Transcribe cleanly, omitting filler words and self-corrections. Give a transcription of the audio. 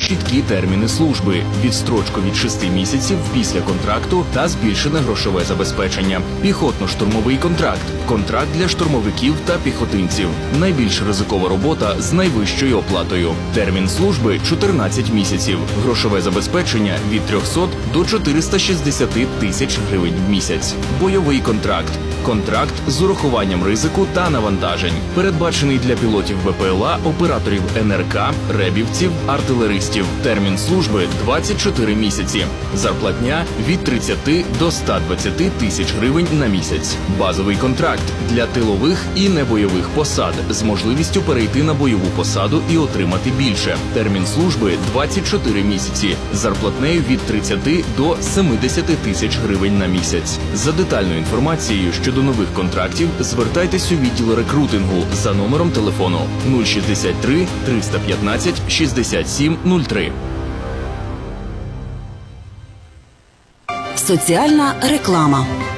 чіткі терміни служби, відстрочку від 6 місяців після контракту та збільшене грошове забезпечення. Піхотно-штурмовий контракт. Контракт для штурмовиків та піхотинців. Найбільш ризикова робота з найвищою оплатою. Термін служби – 14 місяців. Грошове забезпечення – від 300 до 460 тисяч гривень в місяць. Бойовий контракт. Контракт з урахуванням ризику та навантажень. Передбачений для пілотів БПЛА, операторів НРК, ребівців, артилеристів. Термін служби – 24 місяці. Зарплатня – від 30 до 120 тисяч гривень на місяць. Базовий контракт для тилових і небойових посад з можливістю перейти на бойову посаду і отримати більше. Термін служби – 24 місяці. Зарплатнею від 30 до 70 тисяч гривень на місяць. За детальною інформацією щодо нових контрактів звертайтесь у відділ рекрутингу за номером телефону 063 315 6703. Соціальна реклама.